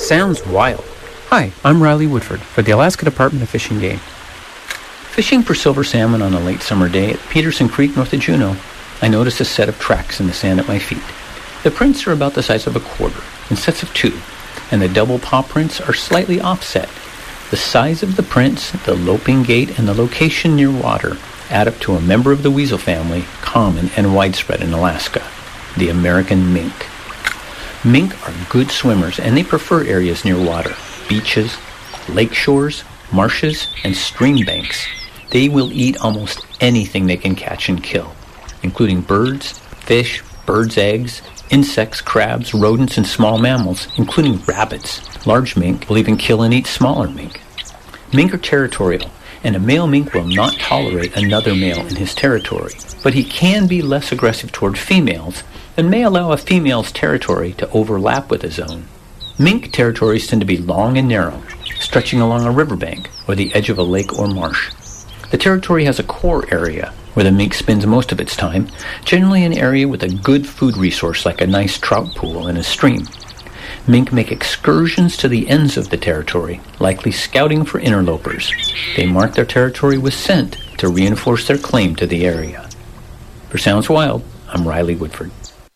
Sounds wild. Hi, I'm Riley Woodford for the Alaska Department of Fish and Game. Fishing for silver salmon on a late summer day at Peterson Creek north of Juneau, I noticed a set of tracks in the sand at my feet. The prints are about the size of a quarter, in sets of 2, and the double paw prints are slightly offset. The size of the prints, the loping gait, and the location near water add up to a member of the weasel family, common and widespread in Alaska, the American mink. Mink are good swimmers, and they prefer areas near water, beaches, lake shores, marshes, and stream banks. They will eat almost anything they can catch and kill, including birds, fish, birds' eggs, insects, crabs, rodents, and small mammals, including rabbits. Large mink will even kill and eat smaller mink. Mink are territorial, and a male mink will not tolerate another male in his territory, but he can be less aggressive toward females and may allow a female's territory to overlap with his own. Mink territories tend to be long and narrow, stretching along a riverbank or the edge of a lake or marsh. The territory has a core area where the mink spends most of its time, generally an area with a good food resource like a nice trout pool and a stream. Mink make excursions to the ends of the territory, likely scouting for interlopers. They mark their territory with scent to reinforce their claim to the area. For Sounds Wild, I'm Riley Woodford.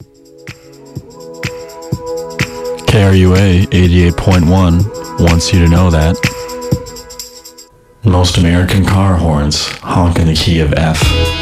KRUA 88.1 wants you to know that most American car horns honk in the key of F.